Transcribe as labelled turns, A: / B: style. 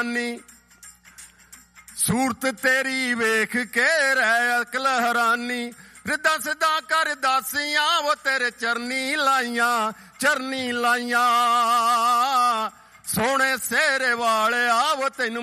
A: ਜਵਾਨੀ। ਸੂਰਤ ਤੇਰੀ ਵੇਖ ਕੇ ਰਹਿ ਅਕਲ ਹੈਰਾਨੀ। ਦੱਸਦਾ ਕਰ ਦਾਸੀਆਂ ਉਹ ਤੇਰੇ ਚਰਨੀ ਲਾਈਆਂ, ਚਰਨੀ ਲਾਈਆਂ। ਸੋਹਣੇ ਸਿਹਰੇ ਵਾਲਿਆ ਉਹ ਤੈਨੂੰ